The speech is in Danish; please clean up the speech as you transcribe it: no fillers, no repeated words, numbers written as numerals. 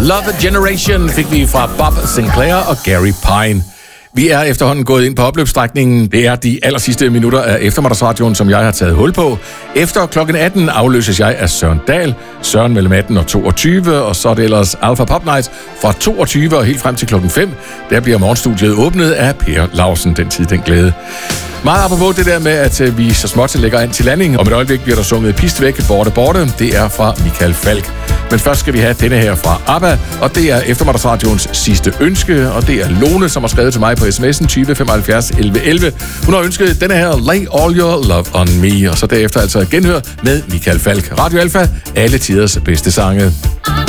Love Generation fik vi fra Bob Sinclair og Gary Pine. Vi er efterhånden gået ind på opløbsstrækningen. Det er de aller sidste minutter af eftermiddagsradioen, som jeg har taget hul på. Efter klokken 18 afløses jeg af Søren Dahl. Søren mellem 18 og 22, og så er det ellers Alpha Pop Night fra 22 og helt frem til klokken 5. Der bliver morgenstudiet åbnet af Per Lausen. Den tid, den glæde. Meget apropos det der med, at vi så småt lægger an til landing. Om et øjeblik bliver der sunget Pist væk, borte. Det er fra Michael Falk. Men først skal vi have denne her fra ABBA, og det er eftermiddagsradions sidste ønske, og det er Lone, som har skrevet til mig på sms'en 20 75 11 11. Hun har ønsket denne her Lay All Your Love On Me, og så derefter altså genhør med Michael Falk. Radio Alpha, alle tiders bedste sange.